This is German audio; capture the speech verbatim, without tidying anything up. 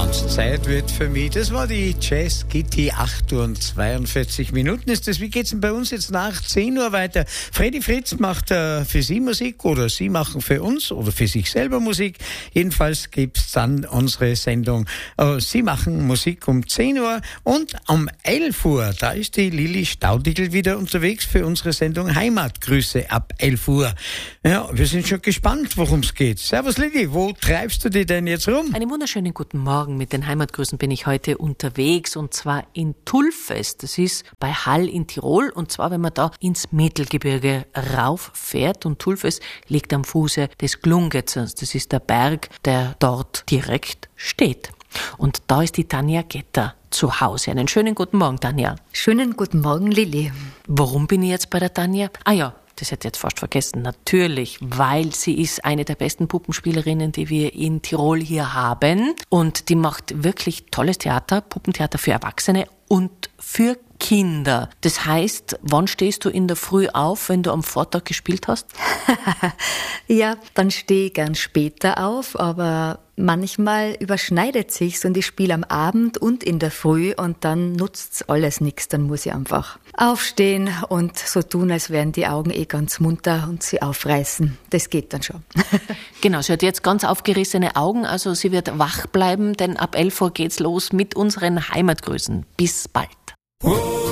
ganze Zeit wird für mich. Das war die Jazz Kitty, acht Uhr und zweiundvierzig Minuten ist das. Wie geht's denn bei uns jetzt nach zehn Uhr weiter? Freddy Fritz macht äh, für Sie Musik oder Sie machen für uns oder für sich selber Musik. Jedenfalls gibt's dann unsere Sendung. Äh, Sie machen Musik um zehn Uhr und um elf Uhr, da ist die Lili Staudigl wieder unterwegs für unsere Sendung Heimatgrüße ab elf Uhr. Ja, wir sind schon gespannt, worum es geht. Servus Lili, wo treibst du dich denn jetzt rum? Einen wunderschönen guten Morgen. Mit den Heimatgrüßen bin ich heute unterwegs und zwar in Tulfes. Das ist bei Hall in Tirol und zwar, wenn man da ins Mittelgebirge rauffährt und Tulfes liegt am Fuße des Glungetzers. Das ist der Berg, der dort direkt steht. Und da ist die Tanja Getter zu Hause. Einen schönen guten Morgen, Tanja. Schönen guten Morgen, Lili. Warum bin ich jetzt bei der Tanja? Ah ja, das hätte ich jetzt fast vergessen. Natürlich, weil sie ist eine der besten Puppenspielerinnen, die wir in Tirol hier haben. Und die macht wirklich tolles Theater, Puppentheater für Erwachsene und für Kinder. Das heißt, wann stehst du in der Früh auf, wenn du am Vortag gespielt hast? Ja, dann stehe ich gern später auf, aber manchmal überschneidet sich's und ich spiele am Abend und in der Früh und dann nutzt's alles nichts. Dann muss ich einfach aufstehen und so tun, als wären die Augen eh ganz munter und sie aufreißen. Das geht dann schon. Genau, sie hat jetzt ganz aufgerissene Augen, also sie wird wach bleiben, denn ab elf Uhr geht's los mit unseren Heimatgrüßen. Bis bald.